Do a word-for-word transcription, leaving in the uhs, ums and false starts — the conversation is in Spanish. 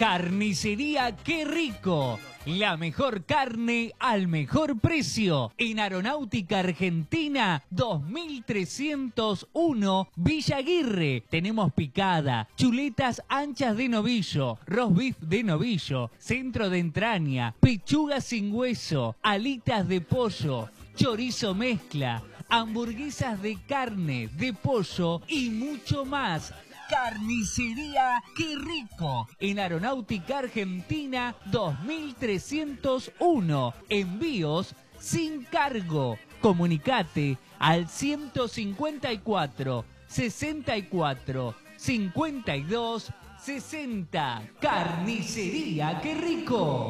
Carnicería Qué Rico. La mejor carne al mejor precio. En Aeronáutica Argentina dos mil trescientos uno, Villa Aguirre. Tenemos picada, chuletas anchas de novillo, roast beef de novillo, centro de entraña, pechuga sin hueso, alitas de pollo, chorizo mezcla, hamburguesas de carne, de pollo y mucho más. Carnicería Qué Rico. En Aeronáutica Argentina dos mil trescientos uno. Envíos sin cargo. Comunicate al ciento cincuenta y cuatro, sesenta y cuatro, cincuenta y dos, sesenta. Carnicería Qué Rico.